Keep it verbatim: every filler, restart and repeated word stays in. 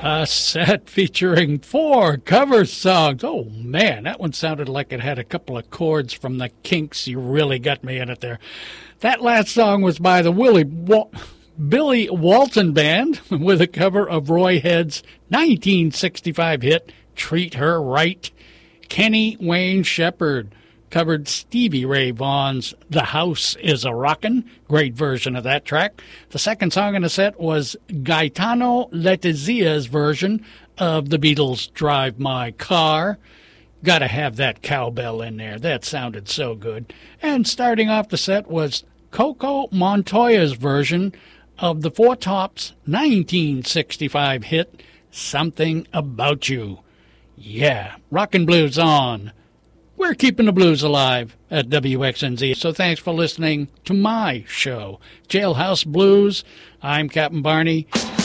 A set featuring four cover songs. Oh, man, that one sounded like it had a couple of chords from the Kinks. You really got me in it there. That last song was by the Willie Wal- Billy Walton Band with a cover of Roy Head's nineteen sixty-five hit, Treat Her Right. Kenny Wayne Shepherd covered Stevie Ray Vaughan's The House Is a Rockin'. Great version of that track. The second song in the set was Gaetano Letizia's version of the Beatles' Drive My Car. Gotta have that cowbell in there. That sounded so good. And starting off the set was Coco Montoya's version of the Four Tops' nineteen sixty-five hit, Something About You. Yeah, Rockin' Blues on. We're keeping the blues alive at W X N Z, so thanks for listening to my show, Jailhouse Blues. I'm Captain Barney.